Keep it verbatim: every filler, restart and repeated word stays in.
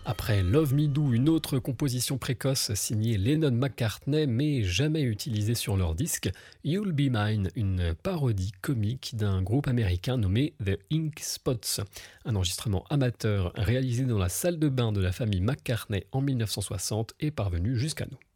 Après Love Me Do, une autre composition précoce signée Lennon-McCartney mais jamais utilisée sur leur disque, You'll Be Mine, une parodie comique d'un groupe américain nommé The Ink Spots. Un enregistrement amateur réalisé dans la salle de bain de la famille McCartney en mille neuf cent soixante est parvenu jusqu'à nous.